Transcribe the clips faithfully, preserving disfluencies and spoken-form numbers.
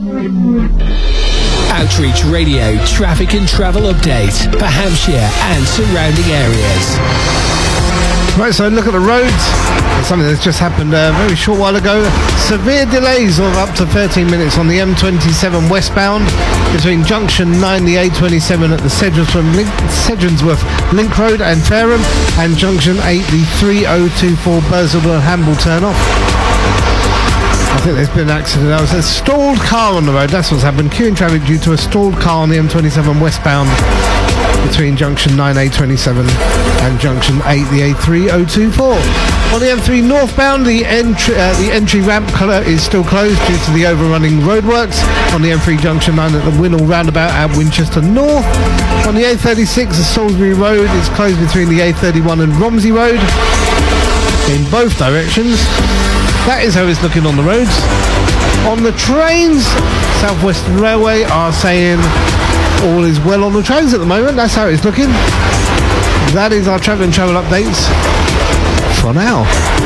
Outreach Radio traffic and travel update for Hampshire and surrounding areas. Right, so look at the roads. Something that's just happened a very short while ago. Severe delays of up to thirteen minutes on the M twenty-seven westbound between Junction nine, the A twenty-seven at the Sedgensworth Link, Sedgensworth Link Road and Fareham, and Junction eight, the three oh two four Bursald and Hamble turn-off. I think there's been an accident. There was a stalled car on the road. That's what's happened. Queuing traffic due to a stalled car on the M twenty-seven westbound between Junction nine A twenty-seven and Junction eight, the A three oh two four. On the M three northbound, the entry, uh, the entry ramp colour is still closed due to the overrunning roadworks. On the M three Junction nine at the Winnell roundabout at Winchester North. On the A thirty-six, the Salisbury Road is closed between the A thirty-one and Romsey Road in both directions. That is how it's looking on the roads. On the trains, South Western Railway are saying all is well on the trains at the moment. That's how it's looking. That is our travel and travel updates for now.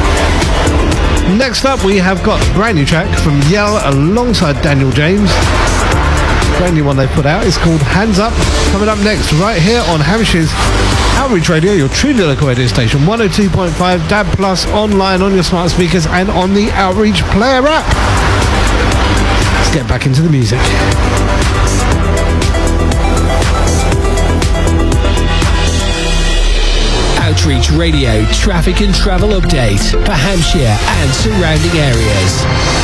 Next up, we have got a brand new track from Yell alongside Daniel James. Brand new one they put out. It's called Hands Up. Coming up next, right here on Hampshire's Outreach Radio, your truly local radio station, one oh two point five D A B plus, online on your smart speakers and on the Outreach Player app. Let's get back into the music. Outreach Radio traffic and travel update for Hampshire and surrounding areas.